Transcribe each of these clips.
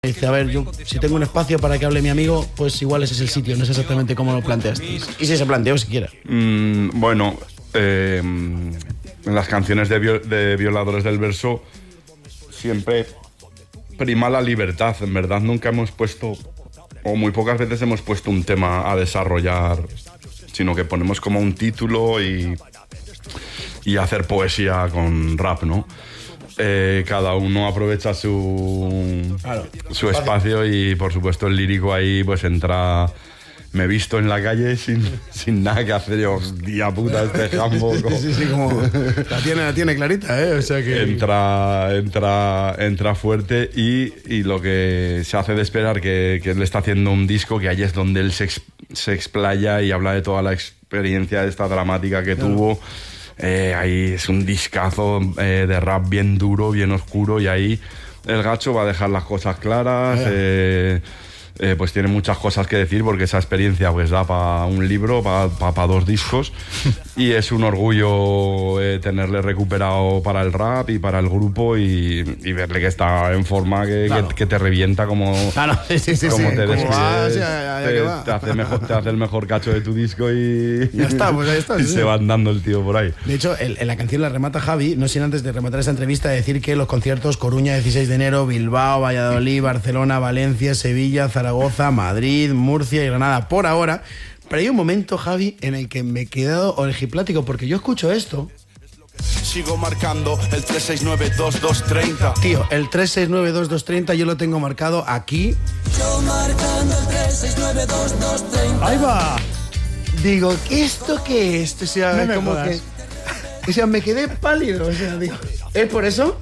Dice, a ver, yo si tengo un espacio para que hable mi amigo, pues igual ese es el sitio, no sé exactamente cómo lo planteasteis. Y si se planteó siquiera. Bueno, en las canciones de Violadores del Verso siempre prima la libertad. En verdad nunca hemos puesto, o muy pocas veces hemos puesto un tema a desarrollar, sino que ponemos como un título y hacer poesía con rap, ¿no? Cada uno aprovecha su espacio y por supuesto el lírico ahí pues entra. Me he visto en la calle sin nada que hacer. Yo, hostia puta, este jambo. Sí, como la tiene clarita, ¿eh? O sea que entra fuerte y lo que se hace de esperar que él está haciendo un disco, que ahí es donde él se explaya y habla de toda la experiencia esta dramática que tuvo. Ahí es un discazo de rap bien duro, bien oscuro, y ahí el Gacho va a dejar las cosas claras. Pues tiene muchas cosas que decir porque esa experiencia pues da para un libro, para 2 discos, y es un orgullo tenerle recuperado para el rap y para el grupo y verle que está en forma, que te revienta como, como te despides, te hace el mejor cacho de tu disco y ya está, pues ahí está, y se va andando el tío por ahí. De hecho, en la canción la remata Javi, no sin antes de rematar esta entrevista decir que los conciertos Coruña 16 de enero, Bilbao, Valladolid, Barcelona, Valencia, Sevilla, Zaragoza, Madrid, Murcia y Granada por ahora. Pero hay un momento, Javi, en el que me he quedado orgiplático porque yo escucho esto. Sigo marcando el 369-2230. Tío, el 369-2230 yo lo tengo marcado aquí. Yo marcando el 369-2230. ¡Ahí va! Digo, ¿esto qué es? O sea, no me como jodas. que... O sea, me quedé pálido. O sea, digo, ¿es por eso?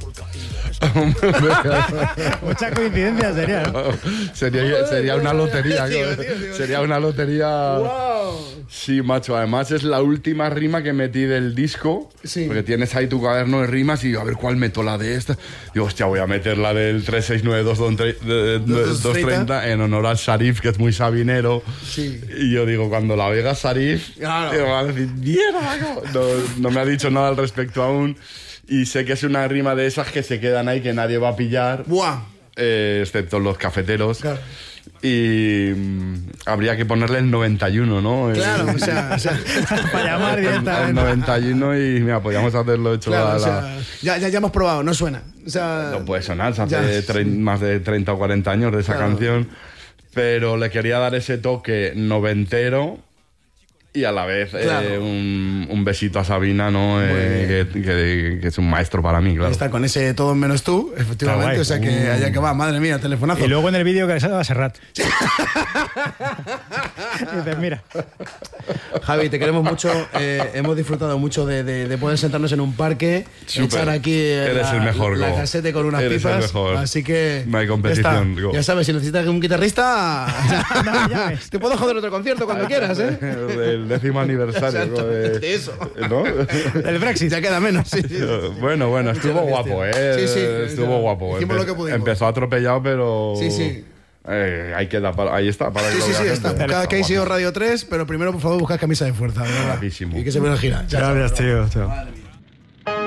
Mucha coincidencia sería, ¿no? Sería una lotería. Tío. Sería una lotería. ¡Wow! Sí, macho. Además es la última rima que metí del disco. Sí. Porque tienes ahí tu cuaderno de rimas y a ver cuál meto, la de esta. Digo, hostia, voy a meter la del 369-230 en honor al Sarif, que es muy sabinero. Sí. Y yo digo, cuando la oiga Sarif, Claro. me va a decir, ¡mierda! No me ha dicho nada al respecto aún. Y sé que es una rima de esas que se quedan ahí, que nadie va a pillar. ¡Buah! Excepto los cafeteros. Claro. Y habría que ponerle el 91, ¿no? Claro, o sea Para llamar El directamente. 91 y mira, podríamos hacerlo hecho claro, la... o sea, ya hemos probado, no suena. O sea, No puede sonar, se ya. hace más de 30 o 40 años de esa Claro. canción. Pero le quería dar ese toque noventero y a la vez Claro. un besito a Sabina, ¿no? Que es un maestro para mí, Ahí claro. está, con ese todo menos tú, efectivamente. Está guay. O sea que allá que va, madre mía, telefonazo. Y luego en el vídeo que le sale a Serrat. Dices, mira. Javi, te queremos mucho. Hemos disfrutado mucho de poder sentarnos en un parque, Súper. echar aquí Eres el mejor, la Go. casete con unas Eres el pipas. mejor. Así que. No hay competición, ya Go. está. Ya sabes, si necesitas un guitarrista. No, ya ves. Te puedo joder otro concierto cuando quieras, ¿eh? El 10º aniversario. Exactamente, eso. ¿No? El Brexit. Ya queda menos. Sí, sí. Bueno, estuvo guapo, ¿eh? Sí, sí. Estuvo guapo. Hicimos lo que pudimos. Empezó atropellado, pero... Sí, sí. Ahí está. Para que Sí, lo sí, vea sí, la está. gente. Cada que hay sido Radio 3, pero primero, por favor, buscad camisa de fuerza, de verdad. Guapísimo. Y que se me lo gira. Gracias, tío. Madre mía.